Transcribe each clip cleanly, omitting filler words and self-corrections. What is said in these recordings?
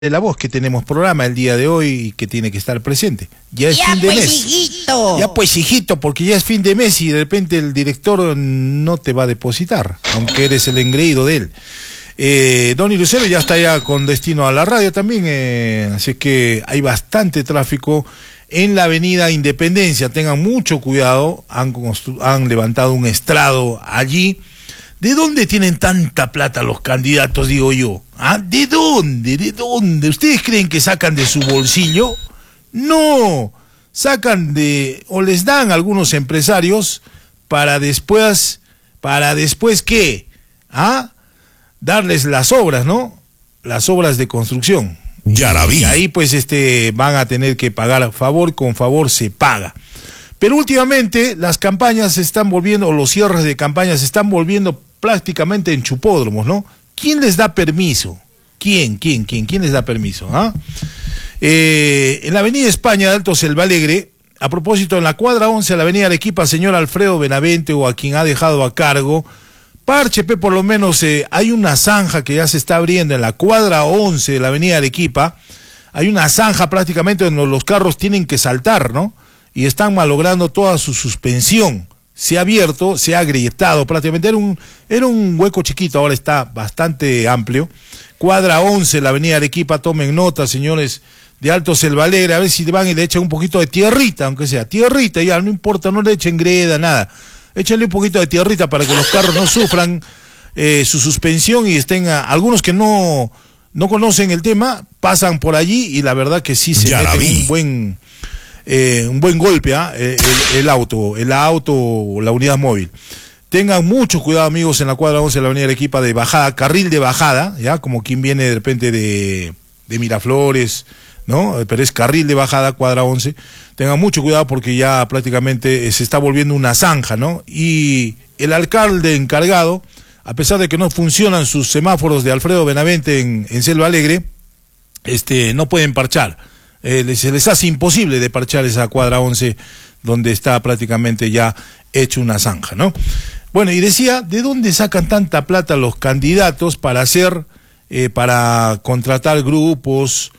de la voz que tenemos programa el día de hoy y que tiene que estar presente. Ya es fin de pues, mes. Hijito. Ya pues, hijito, porque ya es fin de mes y de repente el director no te va a depositar, aunque eres el engreído de él. Don Lucero ya está ya con destino a la radio también, así que hay bastante tráfico en la avenida Independencia. Tengan mucho cuidado, han levantado un estrado allí. ¿De dónde tienen tanta plata los candidatos, digo yo? ¿Ah? ¿De dónde? ¿De dónde? ¿Ustedes creen que sacan de su bolsillo? No, sacan de, o les dan a algunos empresarios para después ¿qué? ¿Ah? Darles las obras, ¿no? Las obras de construcción. Ya la vi. Y ahí pues van a tener que pagar favor, con favor se paga. Pero últimamente las campañas se están volviendo, o los cierres de campañas se están volviendo prácticamente en chupódromos, ¿no? ¿Quién les da permiso? ¿Quién les da permiso? ¿Ah? En la avenida España de Alto Selvalegre, a propósito, en la cuadra 11 de la avenida Arequipa, señor Alfredo Benavente, o a quien ha dejado a cargo, Parchepe, por lo menos hay una zanja que ya se está abriendo en la cuadra 11 de la avenida Arequipa. Hay una zanja prácticamente donde los carros tienen que saltar, ¿no? Y están malogrando toda su suspensión. Se ha abierto, se ha agrietado prácticamente. Era un hueco chiquito, ahora está bastante amplio. Cuadra 11, la avenida Arequipa, tomen nota, señores de Alto Selvalegre, a ver si van y le echan un poquito de tierrita, aunque sea tierrita, ya, no importa, no le echen greda, nada. Échenle un poquito de tierrita para que los carros no sufran su suspensión y estén, algunos que no conocen el tema, pasan por allí y la verdad que sí se meten un buen golpe, el auto o la unidad móvil. Tengan mucho cuidado, amigos, en la cuadra 11 de la avenida Arequipa, de bajada, carril de bajada, ya, como quien viene de repente de Miraflores, ¿no? Pero es carril de bajada, cuadra 11. Tengan mucho cuidado porque ya prácticamente se está volviendo una zanja, ¿no? Y el alcalde encargado, a pesar de que no funcionan sus semáforos de Alfredo Benavente en Selva Alegre, no pueden parchar. Se les hace imposible de parchar esa cuadra 11 donde está prácticamente ya hecho una zanja, ¿no? Bueno, y decía, ¿de dónde sacan tanta plata los candidatos para para contratar grupos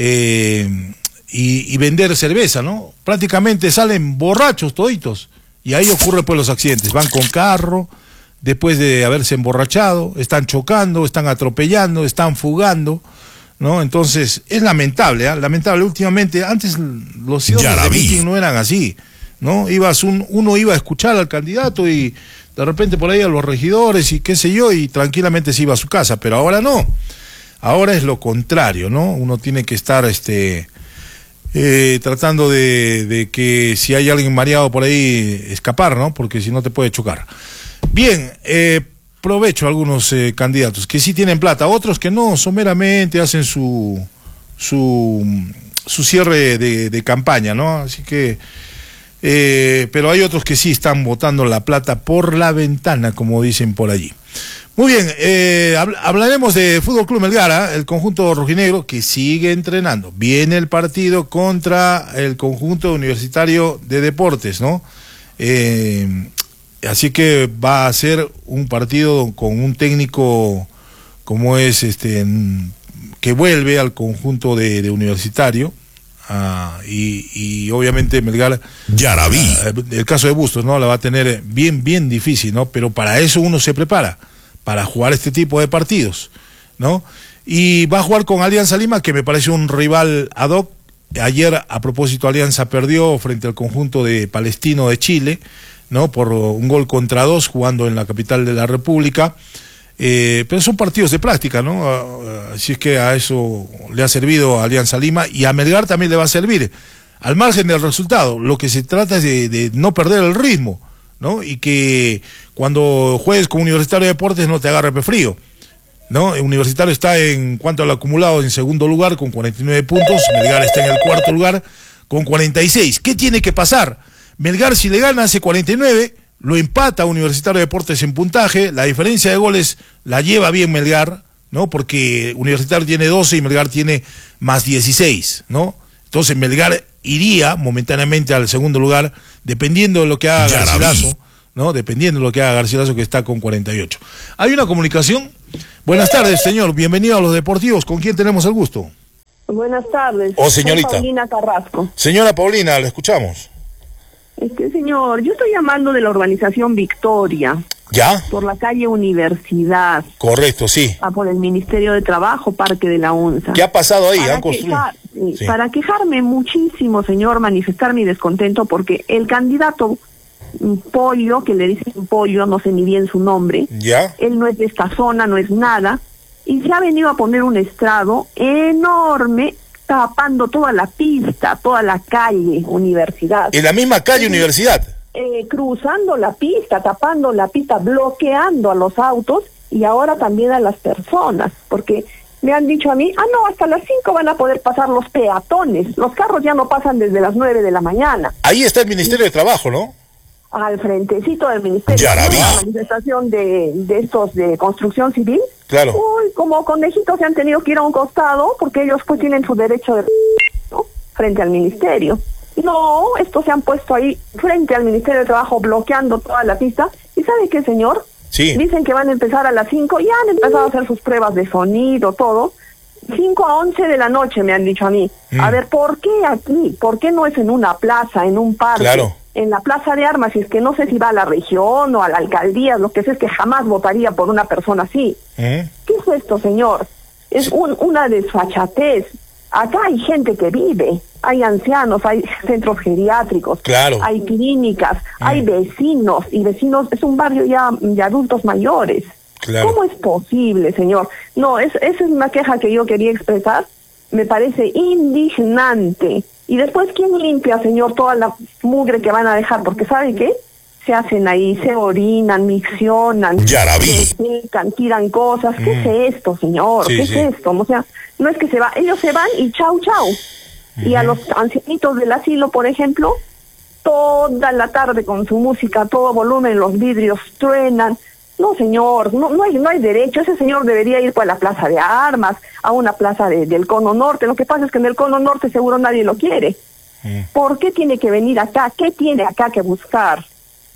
y vender cerveza, ¿no? Prácticamente salen borrachos toditos y ahí ocurre pues los accidentes. Van con carro, después de haberse emborrachado, están chocando, están atropellando, están fugando, ¿no? Entonces, es lamentable, lamentable. Últimamente, antes los cierres de meeting no eran así, ¿no? Uno iba a escuchar al candidato y de repente por ahí a los regidores y qué sé yo, y tranquilamente se iba a su casa, pero ahora no. Ahora es lo contrario, ¿no? Uno tiene que estar tratando de que si hay alguien mareado por ahí, escapar, ¿no? Porque si no te puede chocar. Bien, provecho a algunos candidatos que sí tienen plata, otros que no, someramente hacen su cierre de campaña, ¿no? Así que, pero hay otros que sí están botando la plata por la ventana, como dicen por allí. Muy bien, hablaremos de Fútbol Club Melgar, el conjunto rojinegro que sigue entrenando. Viene el partido contra el conjunto universitario de deportes, ¿no? Así que va a ser un partido con un técnico como es que vuelve al conjunto de universitario. Y obviamente Melgar, ya la vi. El caso de Bustos, ¿no? La va a tener bien difícil, ¿no? Pero para eso uno se prepara, para jugar este tipo de partidos, ¿no? Y va a jugar con Alianza Lima, que me parece un rival ad hoc. Ayer, a propósito, Alianza perdió frente al conjunto de Palestino de Chile, ¿no? Por 1-2 jugando en la capital de la República. Pero son partidos de práctica, ¿no? Así es que a eso le ha servido a Alianza Lima y a Melgar también le va a servir, al margen del resultado. Lo que se trata es de no perder el ritmo, ¿no? Y que cuando juegues con Universitario de Deportes no te agarre frío, ¿no? El Universitario está en cuanto al acumulado en segundo lugar con 49 puntos, Melgar está en el cuarto lugar con 46. ¿Qué tiene que pasar? Melgar, si le gana, hace 49, lo empata Universitario de Deportes en puntaje, la diferencia de goles la lleva bien Melgar, ¿no? Porque Universitario tiene 12 y Melgar tiene más 16, ¿no? Entonces Melgar iría momentáneamente al segundo lugar, dependiendo de lo que haga Garcilaso, ¿no? Dependiendo de lo que haga Garcilaso, que está con 48. Hay una comunicación. Buenas tardes, señor, bienvenido a Los Deportivos, ¿con quién tenemos el gusto? Buenas tardes. Oh, señorita. Soy Paulina Carrasco. Señora Paulina, la escuchamos. Señor, yo estoy llamando de la urbanización Victoria. ¿Ya? Por la calle Universidad. Correcto, sí. Por el Ministerio de Trabajo, Parque de la UNSA. ¿Qué ha pasado ahí? Para ¿Han construido? Sí. Para quejarme muchísimo, señor, manifestar mi descontento, porque el candidato Pollo, que le dicen Pollo, no sé ni bien su nombre, ¿Ya? Él no es de esta zona, no es nada, y se ha venido a poner un estrado enorme, tapando toda la pista, toda la calle Universidad. ¿En la misma calle Universidad? Cruzando la pista, tapando la pista, bloqueando a los autos y ahora también a las personas, porque me han dicho a mí, no, hasta las 5 van a poder pasar los peatones, los carros ya no pasan desde las 9 de la mañana. Ahí está el Ministerio de Trabajo, ¿no? Al frentecito del Ministerio. Ya la vi. La manifestación de estos de construcción civil. Claro. Uy, como conejitos se han tenido que ir a un costado porque ellos pues tienen su derecho de ¿no? frente al ministerio. No, estos se han puesto ahí frente al Ministerio de Trabajo bloqueando toda la pista. ¿Y sabe qué, señor? Sí. Dicen que van a empezar a las 5, ya han empezado a hacer sus pruebas de sonido, todo. 5 a 11 de la noche me han dicho a mí. A ver, ¿por qué aquí? ¿Por qué no es en una plaza, en un parque? Claro. En la Plaza de Armas, y es que no sé si va a la región o a la alcaldía, lo que sé es que jamás votaría por una persona así. ¿Qué es esto, señor? Es una desfachatez. Acá hay gente que vive, hay ancianos, hay centros geriátricos, claro. Hay clínicas, hay vecinos, y vecinos, es un barrio ya de adultos mayores. Claro. ¿Cómo es posible, señor? No, esa es una queja que yo quería expresar. Me parece indignante. Y después, ¿quién limpia, señor, toda la mugre que van a dejar? Porque ¿sabe qué? Se hacen ahí, se orinan, miccionan, se secan, tiran cosas. ¿Qué es esto, señor? Sí, ¿Qué es esto? O sea, no es que se va, ellos se van y chau, chau. Y a los ancianitos del asilo, por ejemplo, toda la tarde con su música a todo volumen, los vidrios truenan. No, señor, no hay derecho. Ese señor debería ir para la Plaza de Armas, a una plaza del Cono Norte. Lo que pasa es que en el Cono Norte seguro nadie lo quiere. ¿Por qué tiene que venir acá? ¿Qué tiene acá que buscar?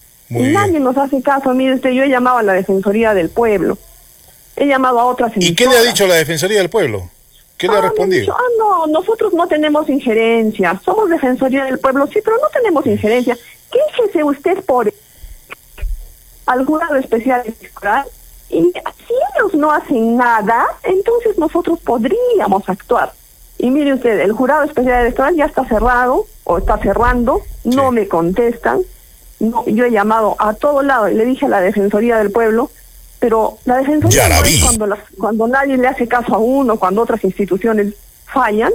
Nadie nos hace caso. Mire usted, yo he llamado a la Defensoría del Pueblo. He llamado a otras emisoras. ¿Y qué le ha dicho la Defensoría del Pueblo? ¿Qué le ha respondido? Me han dicho, no, nosotros no tenemos injerencia. Somos Defensoría del Pueblo, sí, pero no tenemos injerencia. Quéjese usted por al jurado especial electoral, y si ellos no hacen nada, entonces nosotros podríamos actuar. Y mire usted, el jurado especial electoral ya está cerrado, o está cerrando, no me contestan. No, yo he llamado a todo lado y le dije a la Defensoría del Pueblo, pero la Defensoría del Pueblo, cuando nadie le hace caso a uno, cuando otras instituciones fallan,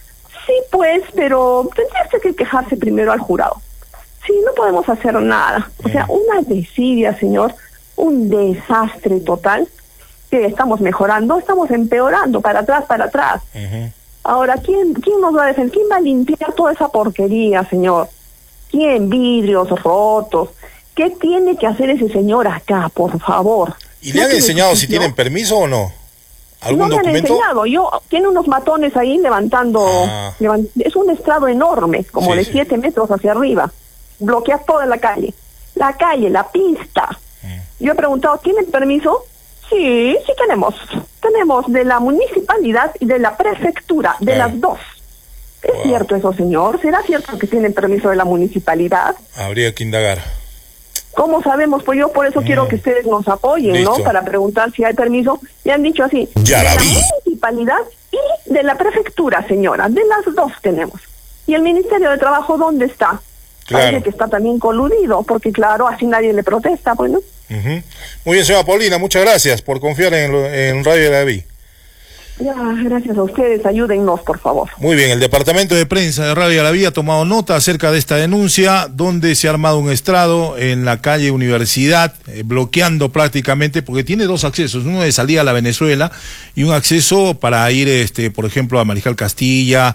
sí pues, pero tendría que quejarse primero al jurado. Sí, no podemos hacer nada. O sea, una desidia, señor, un desastre total, que estamos mejorando, estamos empeorando, para atrás, para atrás. Ahora, ¿quién nos va a defender? ¿Quién va a limpiar toda esa porquería, señor? ¿Quién? Vidrios rotos. ¿Qué tiene que hacer ese señor acá, por favor? ¿Y le han enseñado si tienen permiso o no? ¿Algún documento? No me han enseñado. Tiene unos matones ahí levantando. Es un estrado enorme, como de 7 metros hacia arriba. Bloquea toda la calle, la pista. Yo he preguntado, ¿tienen permiso? Sí tenemos. Tenemos de la municipalidad y de la prefectura, de las dos. ¿Es cierto eso, señor? ¿Será cierto que tienen permiso de la municipalidad? Habría que indagar. ¿Cómo sabemos? Pues yo por eso quiero que ustedes nos apoyen, ¿no? Para preguntar si hay permiso. Me han dicho así, de la municipalidad y de la prefectura, señora. De las dos tenemos. ¿Y el Ministerio de Trabajo dónde está? Parece que está también coludido, porque claro, así nadie le protesta, pues, ¿no? Muy bien, señora Paulina, muchas gracias por confiar en Radio La Vi. Ya, gracias a ustedes, ayúdennos, por favor. Muy bien, el departamento de prensa de Radio La Vi ha tomado nota acerca de esta denuncia, donde se ha armado un estrado en la calle Universidad, bloqueando prácticamente, porque tiene dos accesos, uno de salida a la Venezuela y un acceso para ir, por ejemplo, a Mariscal Castilla,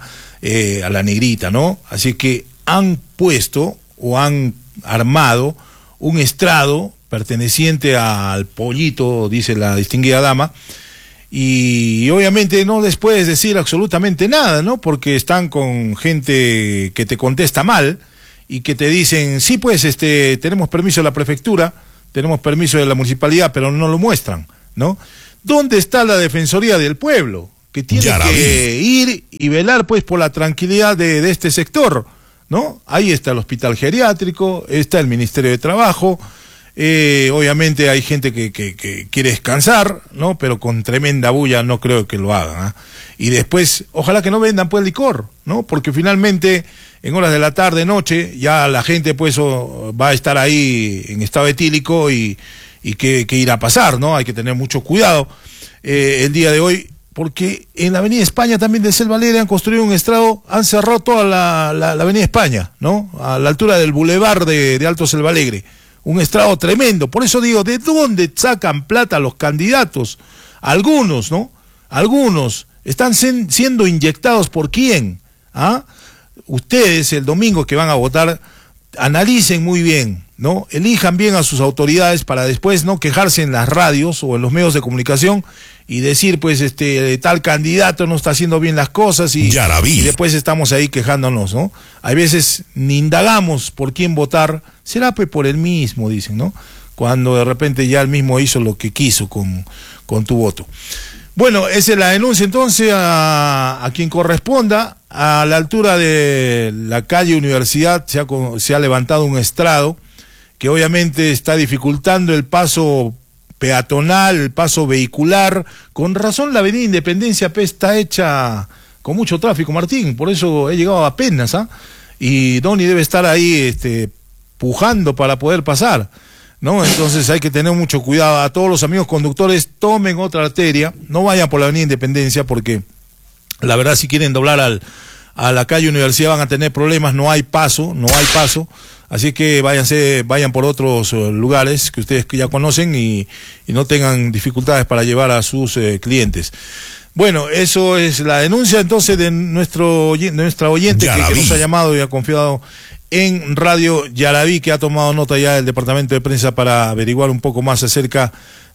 a La Negrita, ¿no? Así que han puesto o han armado un estrado perteneciente al Pollito, dice la distinguida dama, y obviamente no les puedes decir absolutamente nada, ¿no? Porque están con gente que te contesta mal y que te dicen, sí, pues, tenemos permiso de la prefectura, tenemos permiso de la municipalidad, pero no lo muestran, ¿no? ¿Dónde está la Defensoría del Pueblo? que tiene que ir y velar pues por la tranquilidad de este sector, ¿no? Ahí está el hospital geriátrico, está el Ministerio de Trabajo, obviamente hay gente que quiere descansar, ¿no? Pero con tremenda bulla no creo que lo hagan, ¿eh? Y después, ojalá que no vendan pues licor, ¿no? Porque finalmente en horas de la tarde, noche, ya la gente pues va a estar ahí en estado etílico y qué irá a pasar, ¿no? Hay que tener mucho cuidado el día de hoy, porque en la Avenida España también de Selva Alegre han construido un estrado, han cerrado toda la Avenida España, ¿no? A la altura del bulevar de Alto Selva Alegre. Un estrado tremendo. Por eso digo, ¿de dónde sacan plata los candidatos? Algunos, ¿no? Algunos están siendo inyectados ¿por quién? ¿Ah? Ustedes el domingo que van a votar, analicen muy bien, ¿no? Elijan bien a sus autoridades para después no quejarse en las radios o en los medios de comunicación y decir, pues, tal candidato no está haciendo bien las cosas y después estamos ahí quejándonos, ¿no? Hay veces ni indagamos por quién votar, será pues por él mismo, dicen, ¿no? Cuando de repente ya él mismo hizo lo que quiso con tu voto. Bueno, esa es la denuncia entonces a quien corresponda. A la altura de la calle Universidad se ha levantado un estrado que obviamente está dificultando el paso peatonal, el paso vehicular. Con razón la avenida Independencia está hecha con mucho tráfico, Martín, por eso he llegado apenas, ¿ah? Y Donny debe estar ahí pujando para poder pasar, ¿no? Entonces hay que tener mucho cuidado. A todos los amigos conductores, tomen otra arteria, no vayan por la avenida Independencia, porque la verdad si quieren doblar a la calle Universidad van a tener problemas, no hay paso, así que vayan por otros lugares que ustedes ya conocen y no tengan dificultades para llevar a sus clientes. Bueno, eso es la denuncia entonces de nuestra oyente que nos ha llamado y ha confiado en Radio Yaraví, que ha tomado nota ya del departamento de prensa para averiguar un poco más acerca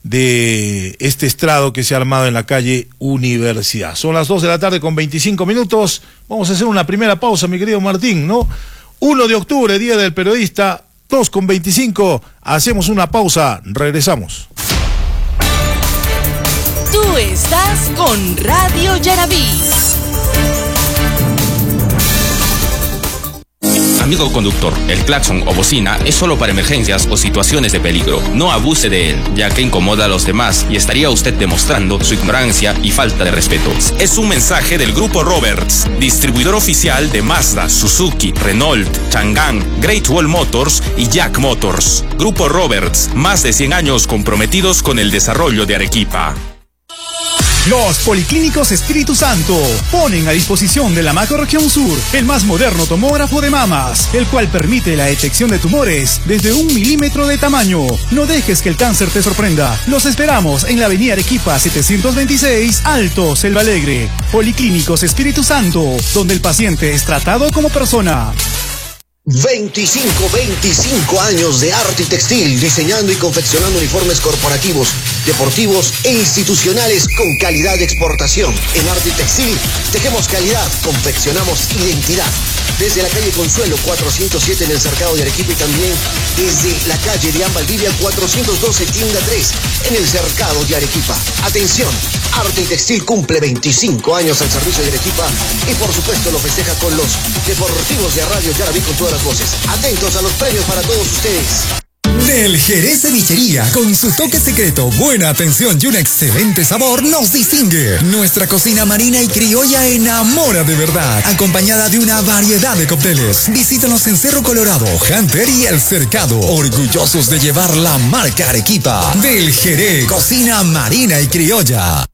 de este estrado que se ha armado en la calle Universidad. Son las 2 de la tarde con 25 minutos. Vamos a hacer una primera pausa, mi querido Martín, ¿no? 1 de octubre, Día del Periodista, 2:25. Hacemos una pausa, regresamos. Tú estás con Radio Yaraví. Amigo conductor, el claxon o bocina es solo para emergencias o situaciones de peligro. No abuse de él, ya que incomoda a los demás y estaría usted demostrando su ignorancia y falta de respeto. Es un mensaje del Grupo Roberts, distribuidor oficial de Mazda, Suzuki, Renault, Chang'an, Great Wall Motors y Jack Motors. Grupo Roberts, más de 100 años comprometidos con el desarrollo de Arequipa. Los Policlínicos Espíritu Santo ponen a disposición de la Macrorregión Sur el más moderno tomógrafo de mamas, el cual permite la detección de tumores desde 1 milímetro de tamaño. No dejes que el cáncer te sorprenda. Los esperamos en la avenida Arequipa 726, Alto Selva Alegre. Policlínicos Espíritu Santo, donde el paciente es tratado como persona. 25 años de arte y textil, diseñando y confeccionando uniformes corporativos, deportivos e institucionales con calidad de exportación. En arte y textil, tejemos calidad, confeccionamos identidad. Desde la calle Consuelo 407 en el Cercado de Arequipa y también desde la calle Dian Valdivia 412 tienda 3 en el Cercado de Arequipa. Atención, arte y textil cumple 25 años al servicio de Arequipa y por supuesto lo festeja con los deportivos de Radio Yaraví con todas las voces. Atentos a los premios para todos ustedes. Del Jerez Cevichería, con su toque secreto, buena atención y un excelente sabor, nos distingue. Nuestra cocina marina y criolla enamora de verdad, acompañada de una variedad de cócteles. Visítanos en Cerro Colorado, Hunter y El Cercado, orgullosos de llevar la marca Arequipa. Del Jerez, cocina marina y criolla.